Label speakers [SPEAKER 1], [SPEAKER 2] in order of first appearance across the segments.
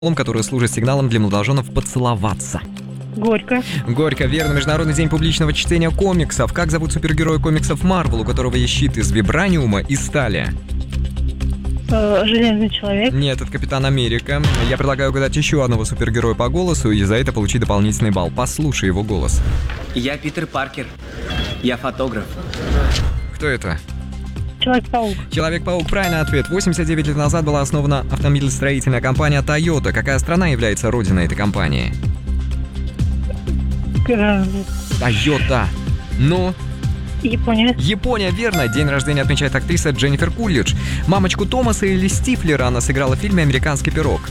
[SPEAKER 1] который служит сигналом для молодоженов поцеловаться.
[SPEAKER 2] Горько.
[SPEAKER 1] Горько, верно. Международный день публичного чтения комиксов. Как зовут супергероя комиксов Марвел, у которого есть щит из вибраниума и стали?
[SPEAKER 2] Железный человек.
[SPEAKER 1] Нет, это Капитан Америка. Я предлагаю угадать еще одного супергероя по голосу и за это получить дополнительный балл. Послушай его голос.
[SPEAKER 3] Я Питер Паркер. Я фотограф.
[SPEAKER 1] Кто это?
[SPEAKER 2] Человек-паук.
[SPEAKER 1] Человек-паук, правильный ответ. 89 лет назад была основана автомобилестроительная компания Toyota. Какая страна является родиной этой компании? Toyota. Ну?
[SPEAKER 2] Япония.
[SPEAKER 1] Япония, верно. День рождения отмечает актриса Дженнифер Кулидж. Мамочку Томаса или Стифлера она сыграла в фильме «Американский пирог».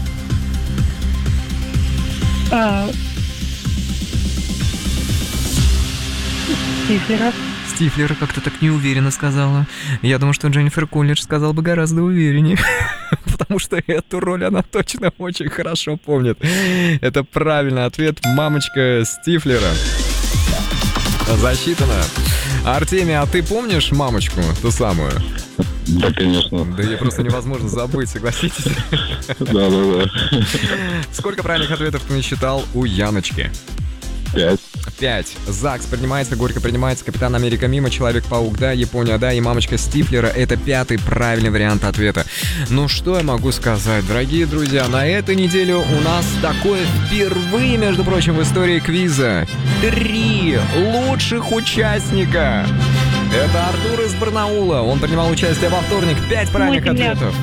[SPEAKER 2] Стифлера.
[SPEAKER 1] Стифлера как-то так неуверенно сказала. Я думаю, что Дженнифер Кулидж сказала бы гораздо увереннее. Потому что эту роль она точно очень хорошо помнит. Это правильный ответ. Мамочка Стифлера. Засчитано. Артемий, а ты помнишь мамочку, ту самую?
[SPEAKER 4] Да, конечно.
[SPEAKER 1] Да ее просто невозможно забыть, согласитесь?
[SPEAKER 4] Да.
[SPEAKER 1] Сколько правильных ответов ты насчитал у Яночки? 5. ЗАГС принимается, Горько принимается, Капитан Америка мимо, Человек-паук, да, Япония, да, и мамочка Стифлера — это 5-й правильный вариант ответа. Ну что я могу сказать, дорогие друзья, на этой неделе у нас такое впервые, между прочим, в истории квиза. 3 лучших участника. Это Артур из Барнаула, он принимал участие во вторник, 5 правильных ответов.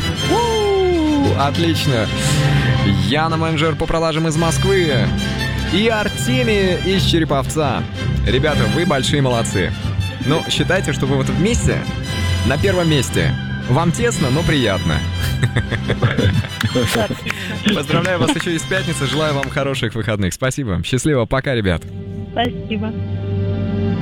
[SPEAKER 1] Отлично. Яна, менеджер по продажам из Москвы. И Артемий из Череповца. Ребята, вы большие молодцы. Ну, считайте, что вы вот вместе, на первом месте. Вам тесно, но приятно. Поздравляю вас еще и с пятницы. Желаю вам хороших выходных. Спасибо. Счастливо. Пока, ребят.
[SPEAKER 2] Спасибо.